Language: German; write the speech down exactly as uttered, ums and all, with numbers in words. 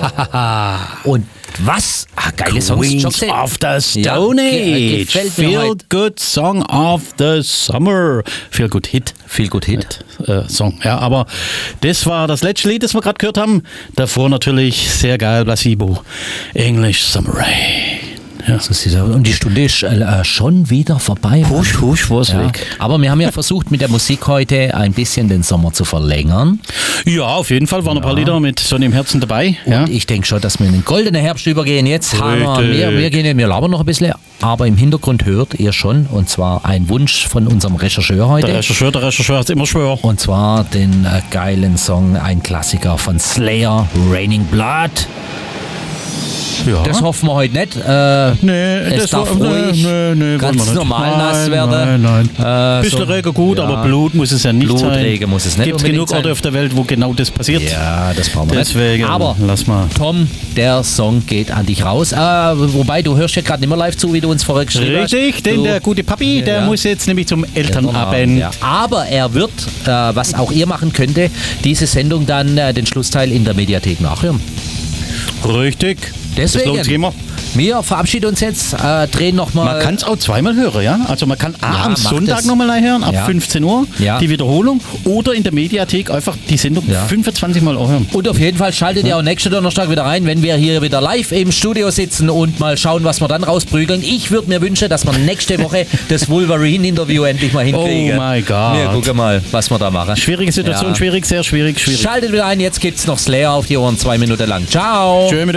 Und was? Ah, geile Songs. Queens of the Stone Ja, Age. ge- gefällt mir Feel heute. Good Song of the Summer. Feel Good Hit. Feel Good Hit. Äh, Song. Ja, aber das war das letzte Lied, das wir gerade gehört haben. Davor natürlich sehr geil, Placebo. English Summer Rain. Ja. So sieht's aus. Und die Stunde ist äh, schon wieder vorbei. Husch, husch, wo ist Ja. weg? Aber wir haben ja versucht, mit der Musik heute ein bisschen den Sommer zu verlängern. Ja, auf jeden Fall waren ein paar Lieder mit Sonne im Herzen dabei. Ja. Und ich denke schon, dass wir in den goldenen Herbst übergehen. Jetzt haben wir, Richtig. wir, wir, gehen, wir labern noch ein bisschen, aber im Hintergrund hört ihr schon, und zwar ein Wunsch von unserem Rechercheur heute. Der Rechercheur, der Rechercheur hat immer schwör. Und zwar den äh, geilen Song, ein Klassiker von Slayer, Raining Blood. Ja. Das hoffen wir heute nicht. Äh, Nee, es das darf war- ruhig nee, nee, nee, wollen ganz wir nicht. normal Nein, nass werden. Nein, nein. Äh, Bisschen so- Regen gut, ja. aber Blut muss es ja nicht sein. Blutregen muss es nicht Gibt es unbedingt genug Orte sein. auf der Welt, wo genau das passiert? Ja, das brauchen wir Deswegen, nicht. Aber lass mal. Tom, der Song geht an dich raus. Äh, wobei, du hörst ja gerade nicht mehr live zu, wie du uns vorher geschrieben hast. Richtig, denn Du- der gute Papi, der Ja. muss jetzt nämlich zum Elternabend. Ja. Aber er wird, äh, was auch ihr machen könnte, diese Sendung dann äh, den Schlussteil in der Mediathek nachhören. Richtig. Deswegen. Das lohnt sich immer. Wir verabschieden uns jetzt, äh, drehen nochmal. Man kann es auch zweimal hören, ja? Also man kann A, Ja, am macht Sonntag es. nochmal hören, ab Ja. fünfzehn Uhr, Ja. die Wiederholung. Oder in der Mediathek einfach die Sendung Ja. fünfundzwanzig Mal auch hören. Und auf jeden Fall schaltet ihr auch nächsten Donnerstag wieder rein, wenn wir hier wieder live im Studio sitzen und mal schauen, was wir dann rausprügeln. Ich würde mir wünschen, dass wir nächste Woche das Wolverine-Interview endlich mal hinkriegen. Oh my God. Wir gucken mal, was wir da machen. Schwierige Situation, Ja. schwierig, sehr schwierig, schwierig. Schaltet wieder ein, jetzt gibt's noch Slayer auf die Ohren, zwei Minuten lang. Ciao! Tschö mit